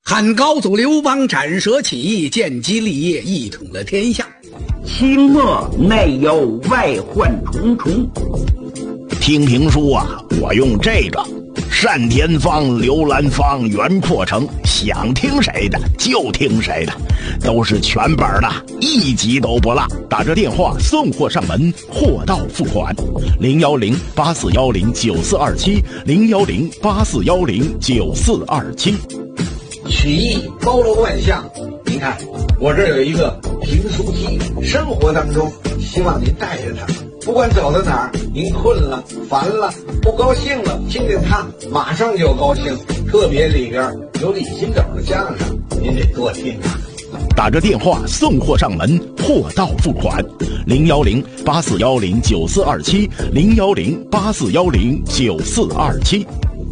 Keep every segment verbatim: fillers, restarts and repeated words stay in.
汉高祖刘邦斩蛇起义，建基立业，一统了天下。 清末内忧外患重重。 听评书啊，我用这个单田芳、刘兰芳、袁阔成，想听谁的就听谁的，都是全本的，一集都不落。打着电话送货上门，货到付款。零幺零八四幺零九四二七，零幺零八四幺零九四二七。 曲艺包罗万象，您看我这儿有一个评书机，生活当中希望您带着它，不管走到哪儿，您困了、烦了、不高兴了，听见它马上就高兴。特别里边有李金斗的相声，您得多听啊。 打着电话送货上门，货到付款。零幺零八四幺零九四二七，零幺零八四幺零九四二七。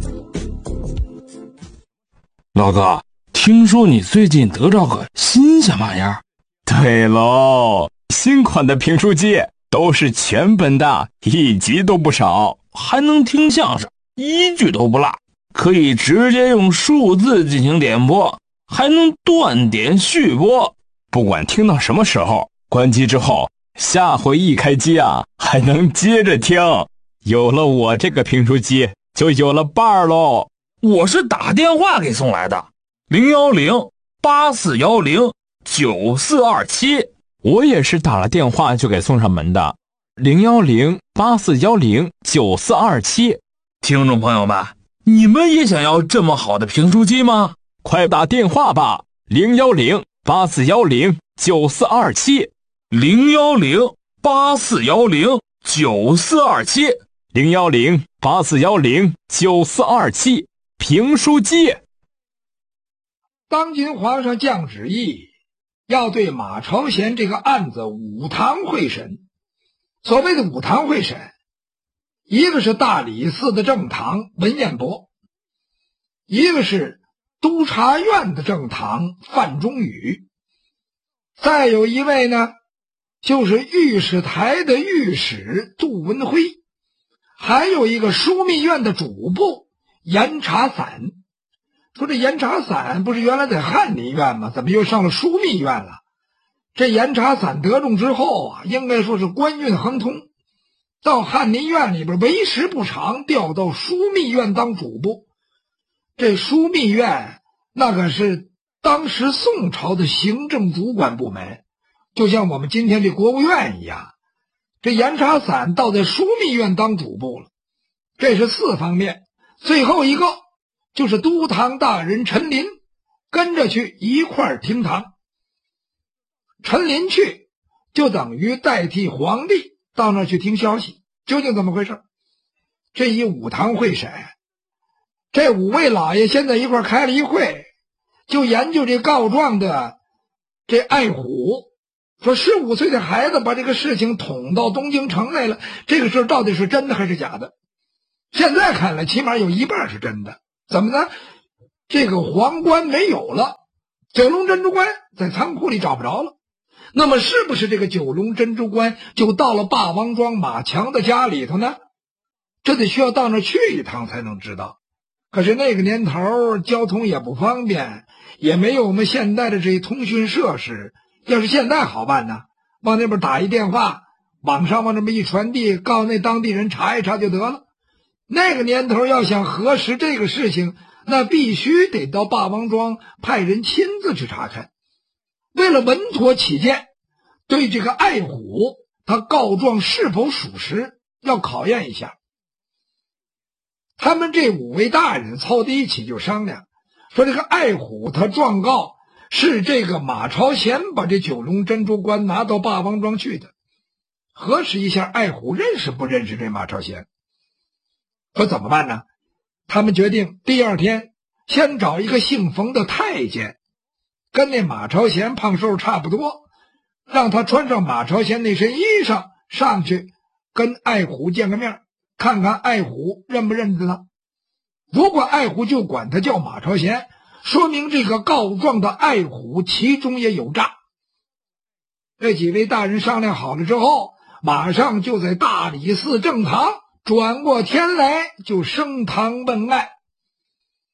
老哥，听说你最近得着个新鲜玩意儿？ 对喽，新款的评书机都是全本的，一集都不少， 还能听相声，一句都不落，可以直接用数字进行点播，还能断点续播。 不管听到什么时候，关机之后，下回一开机啊，还能接着听。有了我这个评书机，就有了伴儿喽。 我是打电话给送来的，零幺零八四幺零九四二七。 我也是打了电话就给送上门的，零幺零八四幺零九四二七。 听众朋友们，你们也想要这么好的评书机吗？ 快打电话吧，零幺零八四幺零九四二七， 零幺零八四幺零九四二七， 零幺零八四幺零九四二七。评书机。 当今皇上降旨意，要对马朝贤这个案子五堂会审。所谓的五堂会审，一个是大理寺的正堂文彦博，一个是督察院的正堂范仲宇，再有一位呢，就是御史台的御史杜文辉，还有一个枢密院的主簿严察散。说这严察散不是原来在翰林院吗？怎么又上了枢密院了？这严察散得中之后啊，应该说是官运亨通，到翰林院里边为时不长，调到枢密院当主簿。这枢密院那可是当时宋朝的行政主管部门，就像我们今天这国务院一样。这严察散到在枢密院当主簿了，这是四方面。最后一个就是督堂大人陈林跟着去一块儿听堂。陈林去就等于代替皇帝到那儿去听消息，究竟怎么回事？这一五堂会审，这五位老爷现在一块儿开了一会，就研究这告状的这爱虎，说十五岁的孩子把这个事情捅到东京城来了，这个事到底是真的还是假的？现在看来起码有一半是真的。怎么呢？这个皇冠没有了，九龙珍珠冠在仓库里找不着了，那么是不是这个九龙珍珠冠就到了霸王庄马强的家里头呢？这得需要到那儿去一趟才能知道。可是那个年头交通也不方便，也没有我们现代的这些通讯设施。要是现在好办呢，往那边打一电话，网上往这么一传递，告诉那当地人查一查就得了。那个年头要想核实这个事情，那必须得到霸王庄派人亲自去查看。为了稳妥起见，对这个爱虎他告状是否属实要考验一下。他们这五位大人凑在一起就商量，说这个爱虎他状告是这个马朝贤把这九龙珍珠冠拿到霸王庄去的，核实一下爱虎认识不认识这马朝贤。说怎么办呢？他们决定第二天先找一个姓冯的太监，跟那马朝贤胖瘦差不多，让他穿上马朝贤那身衣裳上去跟爱虎见个面，看看爱虎认不认得他。如果爱虎就管他叫马朝贤，说明这个告状的爱虎其中也有诈。这几位大人商量好了之后，马上就在大理寺正堂转过天来就升堂问案。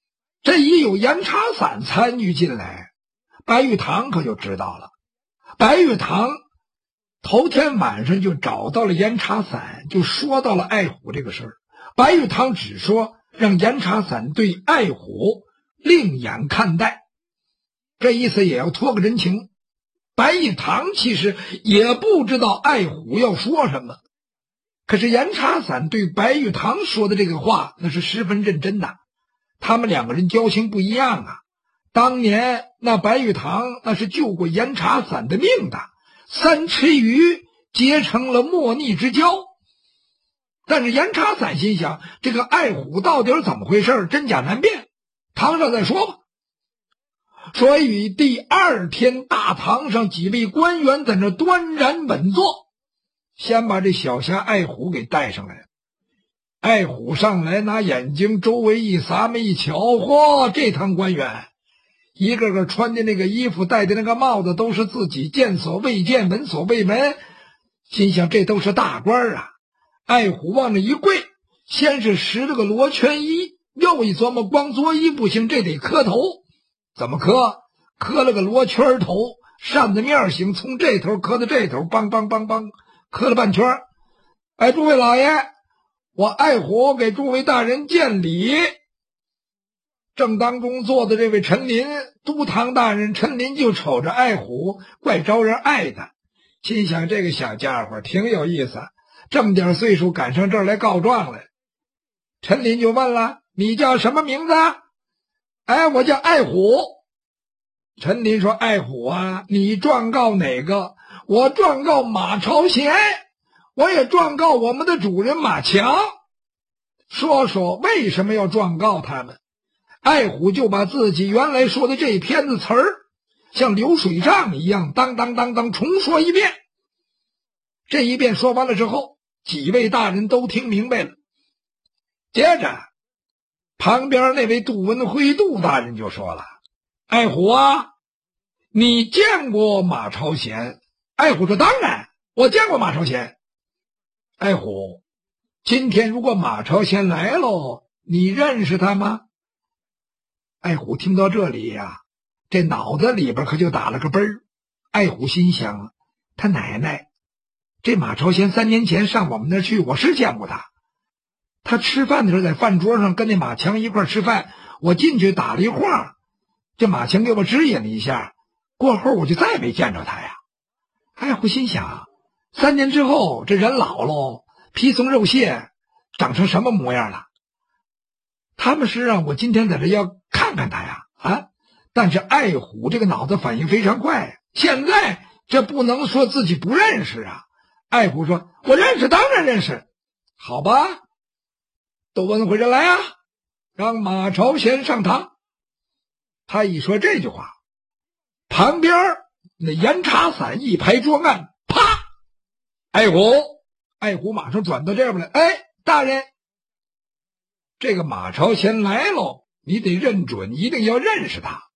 这一有严查散参与进来，白玉堂可就知道了。白玉堂头天晚上就找到了严查散，就说到了爱虎这个事儿。白玉堂只说让严查散对爱虎另眼看待，这意思也要托个人情。白玉堂其实也不知道爱虎要说什么，可是严查散对白玉堂说的这个话那是十分认真的，他们两个人交情不一样啊。当年那白玉堂那是救过严查散的命的，三尺鱼结成了莫逆之交。但是严查散心想，这个爱虎到底是怎么回事，真假难辨，堂上再说吧。所以第二天大堂上几位官员在那端然稳坐，先把这小侠爱虎给带上来了。爱虎上来拿眼睛周围一撒么一瞧，嚯，这堂官员一个个穿的那个衣服，戴的那个帽子都是自己见所未见闻所未闻，心想这都是大官啊。爱虎往那一跪，先是拾了个罗圈衣，又一琢磨光作揖不行，这得磕头。怎么磕？磕了个罗圈头，扇子面形，从这头磕到这头，梆梆梆梆磕了半圈。哎，诸位老爷，我爱虎给诸位大人见礼。正当中坐的这位陈林，都堂大人陈林就瞅着爱虎，怪招人爱的，心想这个小家伙挺有意思，这么点岁数赶上这儿来告状来。陈林就问了，你叫什么名字？哎，我叫爱虎。陈林说，爱虎啊，你状告哪个？我状告马朝贤，我也状告我们的主人马强。说说为什么要状告他们？爱虎就把自己原来说的这篇子词儿像流水账一样当当当当重说一遍。这一遍说完了之后，几位大人都听明白了。接着旁边那位杜文辉杜大人就说了，爱虎啊，你见过马朝贤？爱虎说，当然我见过马朝贤。爱虎，今天如果马朝贤来喽，你认识他吗？爱虎听到这里呀、啊，这脑子里边可就打了个奔儿。爱虎心想，他奶奶，这马朝贤三年前上我们那儿去，我是见过他。他吃饭的时候在饭桌上跟那马强一块吃饭，我进去打了一晃，这马强给我指引了一下，过后我就再没见着他呀。爱虎心想，三年之后这人老喽，皮松肉屑，长成什么模样了？他们是让我今天在这要看看他呀，啊！但是爱虎这个脑子反应非常快，现在这不能说自己不认识啊。爱虎说，我认识，当然认识。好吧，都问回人来啊，让马朝贤上堂。他一说这句话，旁边那严查散一拍桌案，啪！爱虎，爱虎马上转到这边来，哎，大人，这个马朝贤来喽，你得认准，一定要认识他。